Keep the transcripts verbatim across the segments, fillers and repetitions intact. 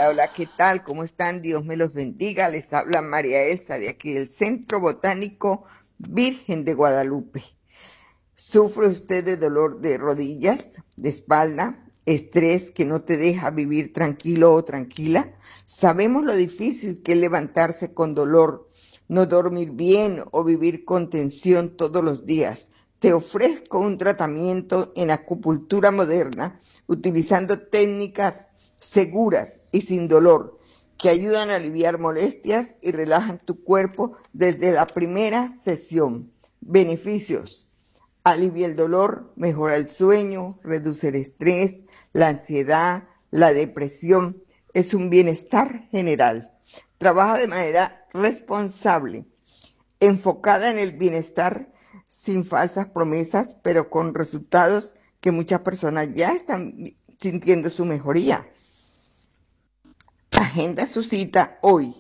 Hola, hola, ¿qué tal? ¿Cómo están? Dios me los bendiga. Les habla María Elsa de aquí del Centro Botánico Virgen de Guadalupe. ¿Sufre usted de dolor de rodillas, de espalda, estrés que no te deja vivir tranquilo o tranquila? Sabemos lo difícil que es levantarse con dolor, no dormir bien o vivir con tensión todos los días. Te ofrezco un tratamiento en acupuntura moderna utilizando técnicas seguras y sin dolor que ayudan a aliviar molestias y relajan tu cuerpo desde la primera sesión. Beneficios: alivia el dolor, mejora el sueño, reduce el estrés, la ansiedad, la depresión. Es un bienestar general. Trabaja de manera responsable, enfocada en el bienestar, sin falsas promesas, pero con resultados que muchas personas ya están sintiendo su mejoría. Agenda su cita hoy.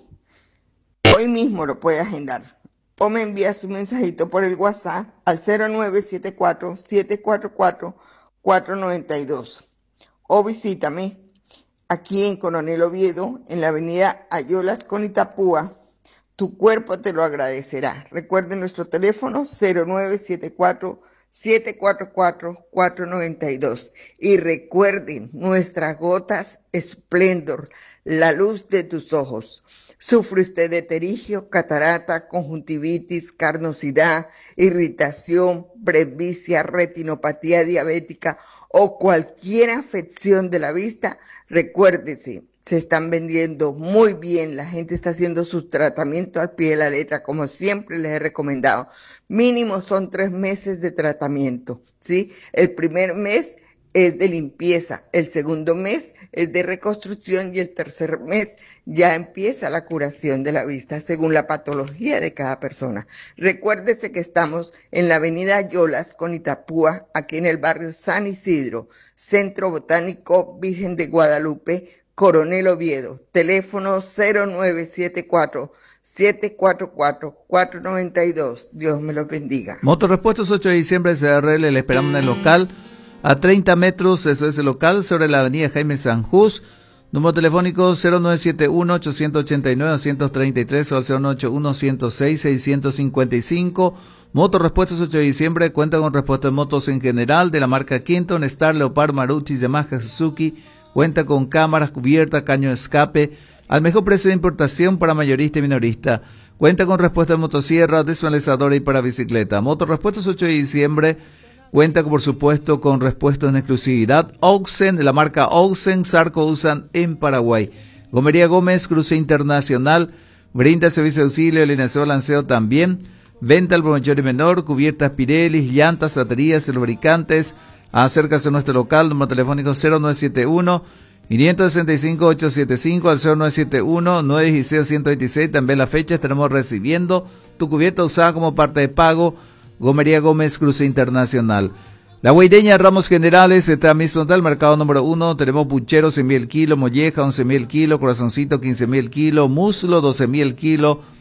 Hoy mismo lo puede agendar. O me envía su mensajito por el WhatsApp al cero nueve siete cuatro, siete cuatro cuatro, cuatro nueve dos. O visítame aquí en Coronel Oviedo, en la avenida Ayolas con Itapúa. Tu cuerpo te lo agradecerá. Recuerden nuestro teléfono cero nueve siete cuatro, siete cuatro cuatro, cuatro nueve dos. Y recuerden nuestras gotas Splendor, la luz de tus ojos. ¿Sufre usted de terigio, catarata, conjuntivitis, carnosidad, irritación, presbicia, retinopatía diabética o cualquier afección de la vista? Recuérdese, se están vendiendo muy bien, la gente está haciendo sus tratamientos al pie de la letra, como siempre les he recomendado. Mínimo son tres meses de tratamiento, ¿sí? El primer mes es de limpieza, el segundo mes es de reconstrucción y el tercer mes ya empieza la curación de la vista según la patología de cada persona. Recuérdese que estamos en la avenida Ayolas con Itapúa, aquí en el barrio San Isidro, Centro Botánico Virgen de Guadalupe, Coronel Oviedo. Teléfono cero nueve siete cuatro, siete cuatro cuatro, cuatro nueve dos. Dios me los bendiga. Motorrepuestos ocho de diciembre C R L, le esperamos en el local a treinta metros, eso es el local, sobre la avenida Jaime Sanjús. Número telefónico cero nueve siete uno, ocho ocho nueve, dos tres tres o al cero nueve ocho uno, ciento seis, seiscientos cincuenta y cinco. Motorrepuestos ocho de diciembre cuenta con repuestos de motos en general de la marca Quinton, Star, Leopard, Maruti, Yamaha, Suzuki. Cuenta con cámaras, cubierta, caño de escape, al mejor precio de importación para mayorista y minorista. Cuenta con respuesta de motosierra, desmalizadora y para bicicleta. Motorrepuestos ocho de diciembre cuenta, por supuesto, con repuestos en exclusividad. Auxen, de la marca Auxen, Sarco usan en Paraguay. Gomería Gómez, cruce internacional, brinda servicio de auxilio, alineación, lanceo también. Venta al por mayor y menor, cubiertas Pirelli, llantas, baterías, lubricantes. Acércase a nuestro local, número telefónico cero nueve siete uno, cinco seis cinco, ocho siete cinco, al cero nueve siete uno, nueve uno seis, uno dos seis. También las fechas estaremos recibiendo tu cubierta usada como parte de pago. Gomería Gómez, cruce internacional. La Guaireña, ramos generales, está mismo del mercado número uno. Tenemos pucheros cien mil kilos, molleja once mil kilos, corazoncito quince mil kilos, muslo doce mil kilos,